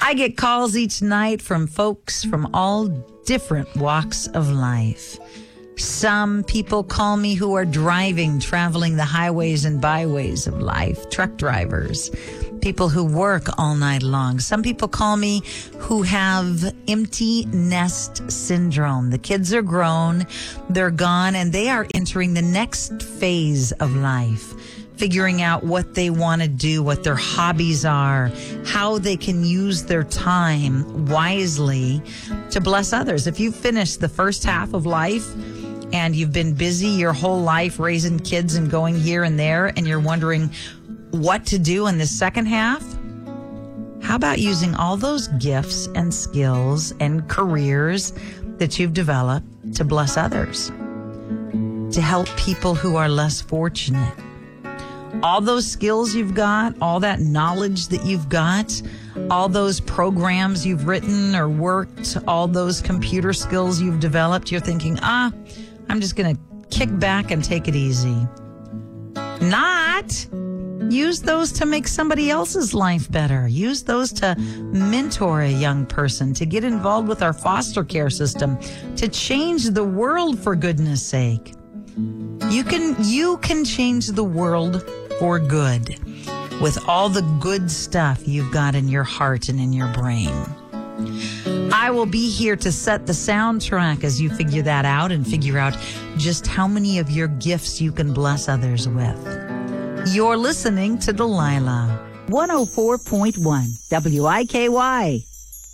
I get calls each night from folks from all different walks of life. Some people call me who are traveling the highways and byways of life, truck drivers, people who work all night long. Some people call me who have empty nest syndrome. The kids are grown, they're gone, and they are entering the next phase of life, figuring out what they want to do, what their hobbies are, how they can use their time wisely to bless others. If you've finished the first half of life and you've been busy your whole life raising kids and going here and there, and you're wondering what to do in the second half, how about using all those gifts and skills and careers that you've developed to bless others, to help people who are less fortunate? All those skills you've got, all that knowledge that you've got, all those programs you've written or worked, all those computer skills you've developed, you're thinking, I'm just going to kick back and take it easy. Not. Use those to make somebody else's life better. Use those to mentor a young person, to get involved with our foster care system, to change the world, for goodness sake. You can change the world for good with all the good stuff you've got in your heart and in your brain. I will be here to set the soundtrack as you figure that out and figure out just how many of your gifts you can bless others with. You're listening to Delilah. 104.1 WIKY.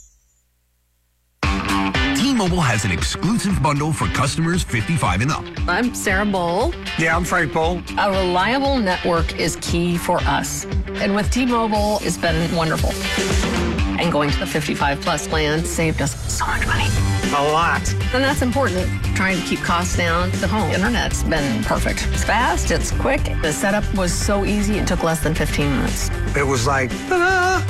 T-Mobile has an exclusive bundle for customers 55 and up. I'm Sarah Bowl. Yeah, I'm Frank Bowl. A reliable network is key for us. And with T-Mobile, it's been wonderful. And going to the 55 plus plan saved us so much money. A lot. And that's important. Trying to keep costs down. The home internet's been perfect. It's fast, it's quick. The setup was so easy, it took less than 15 minutes. It was like, ta-da!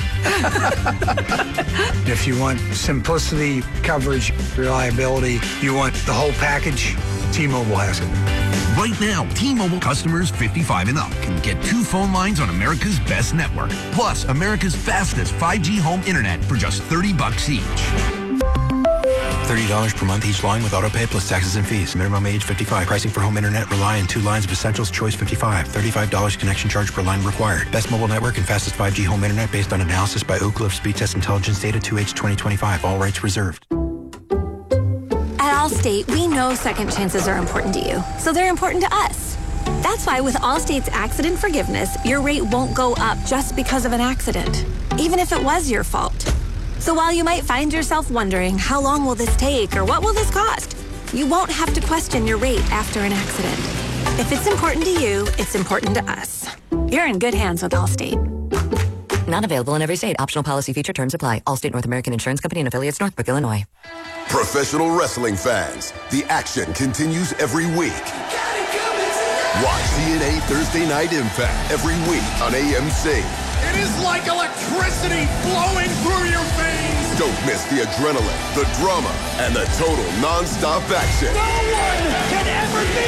If you want simplicity, coverage, reliability, you want the whole package, T-Mobile has it. Right now, T-Mobile customers 55 and up can get 2 phone lines on America's best network, plus America's fastest 5G home internet for just $30 each. $30 per month each line with autopay plus taxes and fees. Minimum age 55. Pricing for home internet rely on 2 lines of Essentials Choice 55. $35 connection charge per line required. Best mobile network and fastest 5G home internet based on analysis by Oak Cliff Speed Test Intelligence Data 2H 2025. All rights reserved. At Allstate, we know second chances are important to you, so they're important to us. That's why with Allstate's accident forgiveness, your rate won't go up just because of an accident, even if it was your fault. So while you might find yourself wondering, how long will this take or what will this cost? You won't have to question your rate after an accident. If it's important to you, it's important to us. You're in good hands with Allstate. Not available in every state. Optional policy feature terms apply. Allstate North American Insurance Company and affiliates, Northbrook, Illinois. Professional wrestling fans, the action continues every week. Watch TNA Thursday Night Impact every week on AMC. It is like electricity flowing through your veins. Don't miss the adrenaline, the drama, and the total non-stop action. No one can ever be